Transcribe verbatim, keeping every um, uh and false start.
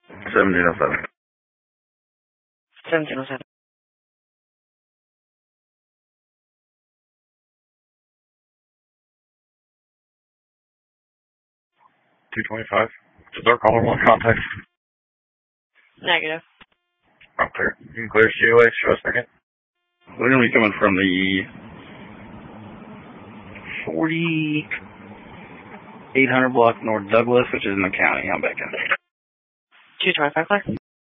seventeen oh seven. seventeen oh seven. two twenty-five. Is our caller one contact? Negative. Okay. You can clear C O A. Show a second. We're going to be coming from the forty-eight hundred block North Douglas, which is in the county. I'm back in. two twenty-five, clear.